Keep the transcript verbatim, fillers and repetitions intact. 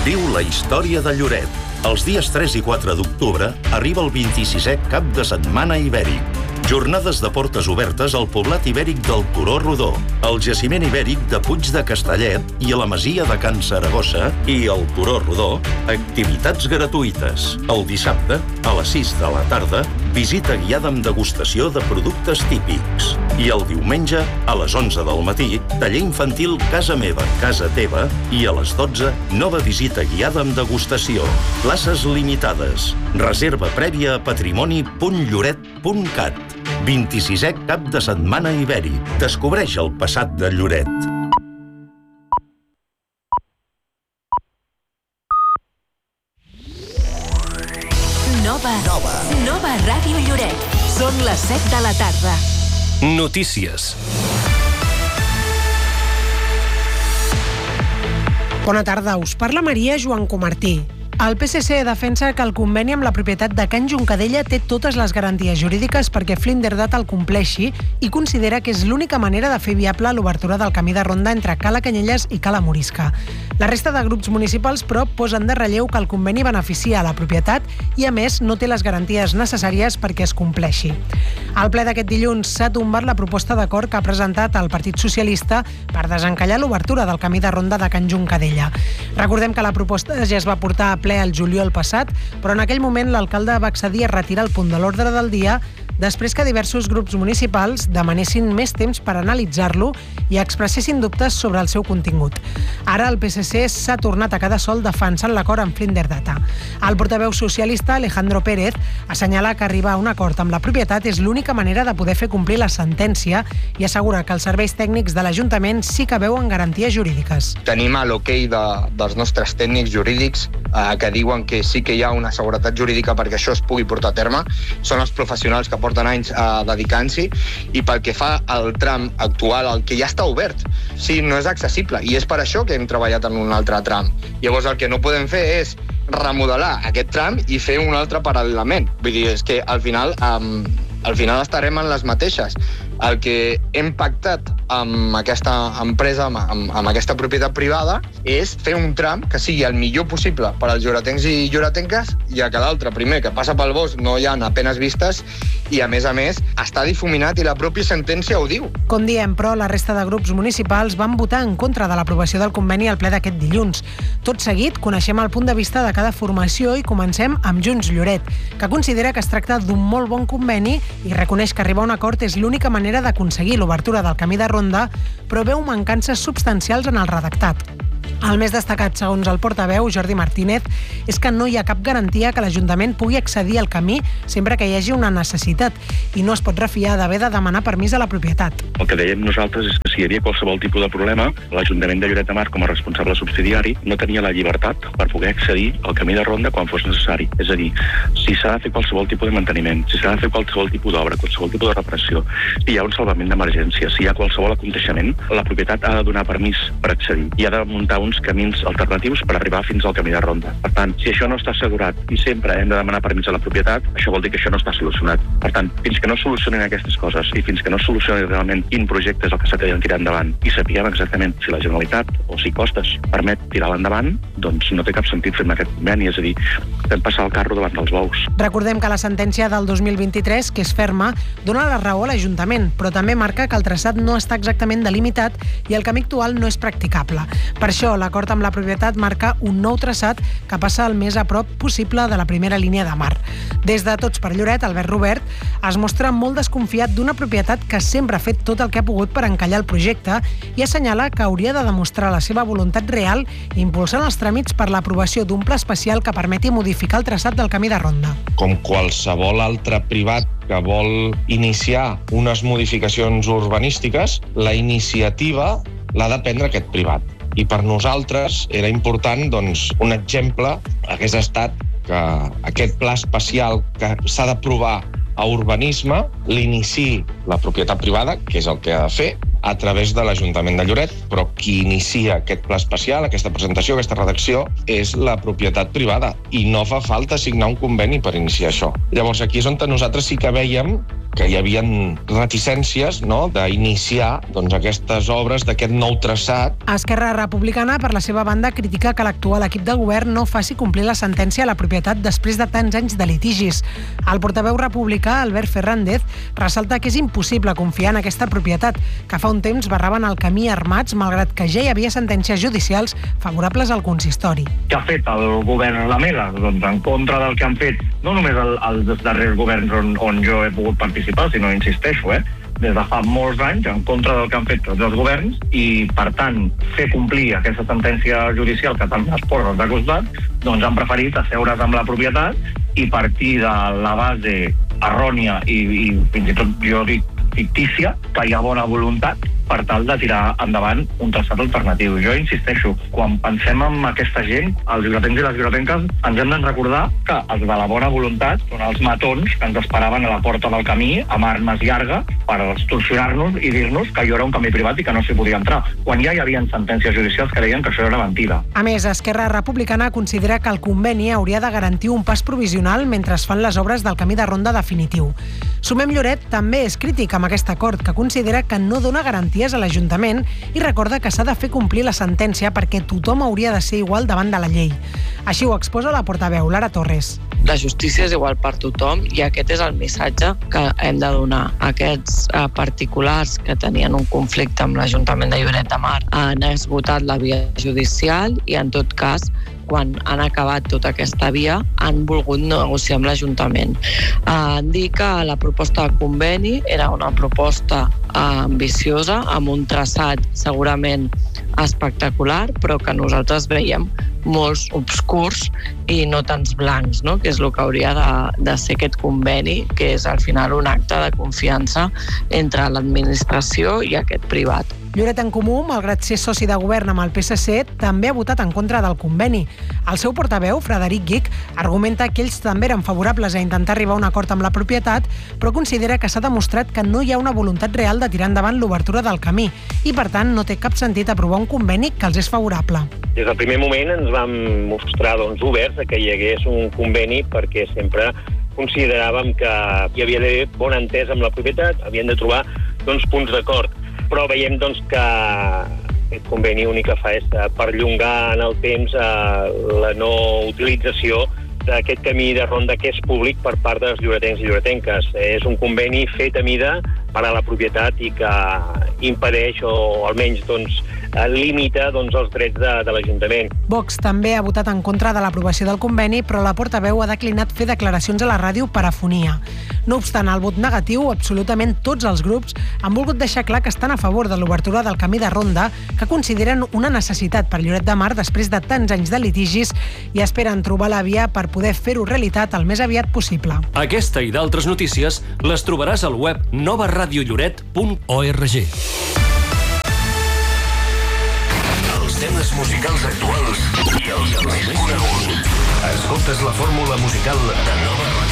Viu la història de Lloret. Els dies tres i quatre d'octubre arriba el vint-i-sisè Cap de Setmana Ibèric. Jornades de portes obertes al poblat ibèric del Turó Rodó, al jaciment ibèric de Puig de Castellet i a la masia de Can Saragossa i al Turó Rodó, activitats gratuïtes. El dissabte, a les sis de la tarda, visita guiada amb degustació de productes típics. I el diumenge, a les onze del matí, taller infantil Casa Meva, Casa Teva i a les dotze, nova visita guiada amb degustació. Places limitades. Reserva prèvia a patrimoni punt lloret punt cat. vint-i-sisè Cap de Setmana Ibèric. Descobreix el passat de Lloret. Nova. Nova. Nova Ràdio Lloret. Són les set de la tarda. Notícies. Bona tarda, us parla Maria Joan Comartí. El P S C defensa que el conveni amb la propietat de Can Juncadella té totes les garanties jurídiques perquè Flinderdata el compleixi i considera que és l'única manera de fer viable l'obertura del camí de ronda entre Cala Canyelles i Cala Morisca. La resta de grups municipals, però, posen de relleu que el conveni beneficia a la propietat i, a més, no té les garanties necessàries perquè es compleixi. Al ple d'aquest dilluns s'ha tombat la proposta d'acord que ha presentat el Partit Socialista per desencallar l'obertura del camí de ronda de Can Juncadella. Recordem que la proposta ja es va portar a ple el juliol passat, però en aquell moment l'alcalde va accedir a retirar el punt de l'ordre del dia després que diversos grups municipals demanessin més temps per analitzar-lo i expressessin dubtes sobre el seu contingut. Ara el P S C s'ha tornat a quedar sol defensant l'acord amb Flinderdata. El portaveu socialista Alejandro Pérez assenyala que arribar a un acord amb la propietat és l'única manera de poder fer complir la sentència i assegura que els serveis tècnics de l'Ajuntament sí que veuen garanties jurídiques. Tenim l'ok de, dels nostres tècnics jurídics eh, que diuen que sí que hi ha una seguretat jurídica perquè això es pugui portar a terme. Són els professionals que porten anys eh, dedicant-s'hi i pel que fa al tram actual, el que ja està obert, sí, no és accessible i és per això que hem treballat en un altre tram. Llavors el que no podem fer és remodelar aquest tram i fer un altre paral·lelament. Vull dir, és que al final, um, al final estarem en les mateixes. El que hem pactat amb aquesta empresa, amb, amb aquesta propietat privada, és fer un tram que sigui el millor possible per als lloretencs i lloretenques, ja que l'altre, primer, que passa pel bosc, no hi ha apenes vistes, i a més a més està difuminat i la pròpia sentència ho diu. Com diem, però, la resta de grups municipals van votar en contra de l'aprovació del conveni al ple d'aquest dilluns. Tot seguit, coneixem el punt de vista de cada formació i comencem amb Junts Lloret, que considera que es tracta d'un molt bon conveni i reconeix que arribar a un acord és l'única manera d'aconseguir l'obertura del camí de ronda, però veu mancances substancials en el redactat. El més destacat, segons el portaveu, Jordi Martínez, és que no hi ha cap garantia que l'Ajuntament pugui accedir al camí sempre que hi hagi una necessitat i no es pot refiar d'haver de demanar permís a la propietat. El que dèiem nosaltres és que si hi havia qualsevol tipus de problema, l'Ajuntament de Lloret de Mar, com a responsable subsidiari, no tenia la llibertat per poder accedir al camí de ronda quan fos necessari. És a dir, si s'ha de fer qualsevol tipus de manteniment, si s'ha de fer qualsevol tipus d'obra, qualsevol tipus de reparació, si hi ha un salvament d'emergència, si hi ha qualsevol aconteixement, la propietat ha de donar permís per accedir i ha de muntar uns camins alternatius per arribar fins al camí de ronda. Per tant, si això no està assegurat i sempre hem de demanar permís a la propietat, això vol dir que això no està solucionat. Per tant, fins que no solucionin aquestes coses i fins que no solucionin realment quin projecte és el que s'ha de tirar endavant i sapiguem exactament si la Generalitat o si Costes permet tirar-la endavant, doncs no té cap sentit fer aquest conveni, és a dir, fem passar el carro davant dels bous. Recordem que la sentència del dos mil vint-i-tres, que és ferma, dona la raó a l'Ajuntament, però també marca que el traçat no està exactament delimitat i el camí actual no és practicable. Per això, l'acord amb la propietat marca un nou traçat que passa el més a prop possible de la primera línia de mar. Des de Tots per Lloret, Albert Robert es mostra molt desconfiat d'una propietat que sempre ha fet tot el que ha pogut per encallar el projecte i assenyala que hauria de demostrar la seva voluntat real impulsant els tràmits per l'aprovació d'un pla especial que permeti modificar el traçat del camí de ronda. Com qualsevol altre privat que vol iniciar unes modificacions urbanístiques, la iniciativa l'ha de prendre aquest privat. I per nosaltres era important, doncs, un exemple hagués estat que aquest pla especial que s'ha d'aprovar a urbanisme l'inici la propietat privada, que és el que ha de fer, a través de l'Ajuntament de Lloret, però qui inicia aquest pla especial, aquesta presentació, aquesta redacció, és la propietat privada i no fa falta signar un conveni per iniciar això. Llavors aquí és on nosaltres sí que veiem que hi havia reticències, no?, d'iniciar doncs, aquestes obres d'aquest nou traçat. Esquerra Republicana, per la seva banda, critica que l'actual equip de govern no faci complir la sentència a la propietat després de tants anys de litigis. El portaveu republicà, Albert Fernández, ressalta que és impossible confiar en aquesta propietat, que fa un temps barraven el camí armats, malgrat que ja hi havia sentències judicials favorables al consistori. Què ha fet el govern Lamela? Doncs en contra del que han fet, no només el, els darrers governs on, on jo he pogut participar, sinó, insisteixo, eh, des de fa molts anys, en contra del que han fet tots els governs, i, per tant, fer complir aquesta sentència judicial que tant es posa de costat, doncs han preferit asseure's amb la propietat i partir de la base errònia i, i fins i tot, jo dic, fictícia, que hi ha bona voluntat per tal de tirar endavant un traçat alternatiu. Jo insisteixo, quan pensem en aquesta gent, els lloretencs i les lloretenques, ens hem de recordar que els de la bona voluntat són els matons que ens esperaven a la porta del camí amb armes llargues per extorsionar-nos i dir-nos que allò era un camí privat i que no s'hi podia entrar, quan ja hi havia sentències judicials que deien que això era mentida. A més, Esquerra Republicana considera que el conveni hauria de garantir un pas provisional mentre es fan les obres del camí de ronda definitiu. Sumem Lloret també és crític amb aquest acord, que considera que no dona garanties a l'Ajuntament i recorda que s'ha de fer complir la sentència perquè tothom hauria de ser igual davant de la llei. Així ho exposa la portaveu, Lara Torres. La justícia és igual per tothom i aquest és el missatge que hem de donar. Aquests eh, particulars que tenien un conflicte amb l'Ajuntament de Lloret de Mar han esgotat la via judicial i, en tot cas, quan han acabat tota aquesta via, han volgut negociar amb l'Ajuntament. Eh, dir que la proposta de conveni era una proposta eh, ambiciosa, amb un traçat segurament espectacular, però que nosaltres veiem molts obscurs i no tants blancs, no?, que és el que hauria de, de ser aquest conveni, que és al final un acte de confiança entre l'administració i aquest privat. Lloret en Comú, malgrat ser soci de govern amb el P S C, també ha votat en contra del conveni. El seu portaveu, Frederic Guich, argumenta que ells també eren favorables a intentar arribar a un acord amb la propietat, però considera que s'ha demostrat que no hi ha una voluntat real de tirar endavant l'obertura del camí i, per tant, no té cap sentit aprovar un conveni que els és favorable. Des del primer moment ens vam mostrar doncs, oberts a que hi hagués un conveni perquè sempre consideràvem que hi havia d'haver bon entès amb la propietat, havien de trobar doncs, punts d'acord. Però veiem doncs, que aquest conveni únic que fa és perllongar en el temps la no utilització d'aquest camí de ronda que és públic per part dels lloretencs i lloretenques. És un conveni fet a mida per a la propietat i que impedeix o almenys doncs, limita doncs, els drets de, de l'Ajuntament. Vox també ha votat en contra de l'aprovació del conveni, però la portaveu ha declinat fer declaracions a la ràdio per afonia. No obstant el vot negatiu, absolutament tots els grups han volgut deixar clar que estan a favor de l'obertura del camí de ronda, que consideren una necessitat per Lloret de Mar després de tants anys de litigis i esperen trobar la via per poder fer-ho realitat el més aviat possible. Aquesta i d'altres notícies les trobaràs al web nova radio lloret punt org. Els temes musicals actuals i els més coneguts. Escoltes la fórmula musical de Nova Ràdio.